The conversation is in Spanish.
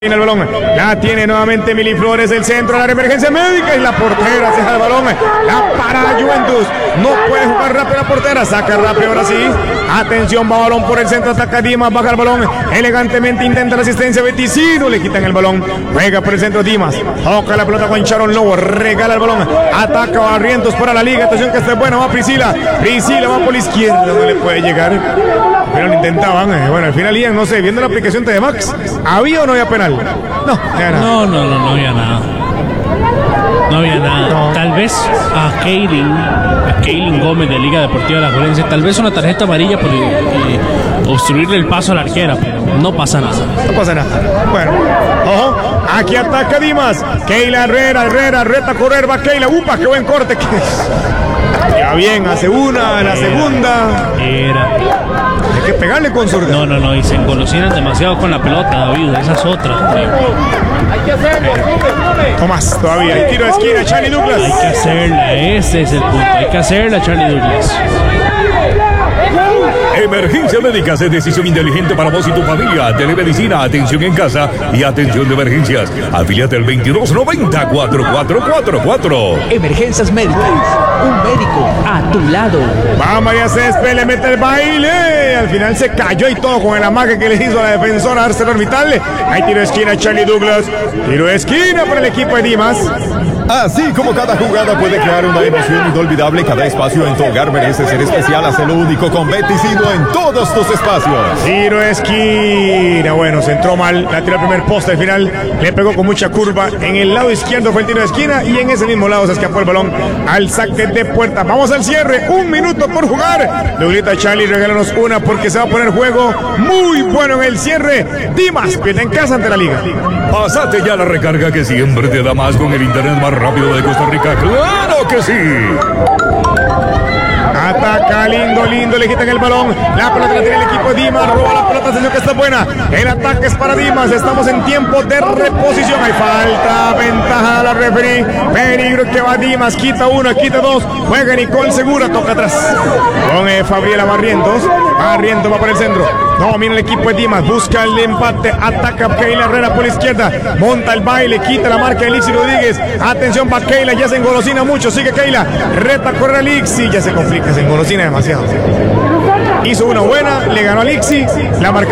Tiene el balón, la tiene nuevamente Mili Flores, el centro de la emergencia médica y la portera se deja el balón, la para Juventus, no puede jugar rápido la portera, saca rápido ahora sí, atención, va balón por el centro, ataca Dimas, baja el balón, elegantemente intenta la asistencia, Beticino, le quitan el balón, juega por el centro Dimas, toca la pelota con Sharon Lobo, regala el balón, ataca Barrientos para la liga, atención que está buena, va Priscila va por la izquierda, no le puede llegar, pero lo intentaban, bueno, al final Ian, no sé, viendo la aplicación de Max, ¿había o no había penal? No había nada. No había nada. No había nada. No. Tal vez a Kaylin Gómez de Liga Deportiva de la Juelense, tal vez una tarjeta amarilla por obstruirle el paso a la arquera, pero no pasa nada. No pasa nada. Bueno, ojo, aquí ataca Dimas. Keila Herrera reta a correr, va Keila. ¡Upa! ¡Qué buen corte! Ya bien, hace una, la segunda. Hay que pegarle con zurda. No, y se engolosinan demasiado con la pelota, David, esa es otra. Hay que hacerlo, No más todavía. Hay tiro de esquina, Charlie Douglas. Hay que hacerla, ese es el punto. Hay que hacerla, Charlie Douglas. Emergencia médica es decisión inteligente para vos y tu familia. Telemedicina, atención en casa y atención de emergencias. Afíliate al 2290-4444. Emergencias médicas. Un médico a tu lado. Va María Césped, le mete el baile. Al final se cayó y todo con el amague que le hizo a la defensora ArcelorMittal. Hay tiro de esquina, Charlie Douglas. Tiro de esquina para el equipo de Dimas. Así como cada jugada puede crear una emoción inolvidable, cada espacio en tu hogar merece ser especial. Hazlo único con Beticino en todos tus espacios. Tiro de esquina. Bueno, se entró mal. La tiró al primer poste. Al final le pegó con mucha curva. En el lado izquierdo fue el tiro de esquina. Y en ese mismo lado se escapó el balón al saque de puerta. Vamos al cierre. 1 minuto por jugar. Douglas Charlie, regálanos una porque se va a poner juego muy bueno en el cierre. Dimas pierde en casa ante la liga. Pásate ya la recarga que siempre te da más con el internet más rápido de Costa Rica. ¡Claro que sí! Ataca, lindo, le quitan el balón. La pelota la tiene el equipo de Dimas. Roba la pelota, atención que está buena. El ataque es para Dimas. Estamos en tiempo de reposición. Hay falta, ventaja a la referee. Peligro que va Dimas. Quita una, quita dos. Juega Nicole Segura, toca atrás. Con Fabriela Barrientos. Barrientos va por el centro. Domina el equipo de Dimas. Busca el empate. Ataca Keila Herrera por la izquierda. Monta el baile. Quita la marca de Elixir Rodríguez. Atención para Keila. Ya se engolosina mucho. Sigue Keila. Reta a correr a Elixir. Ya se complica. Se engolosina demasiado. Hizo una buena. Le ganó a Elixir. La marca.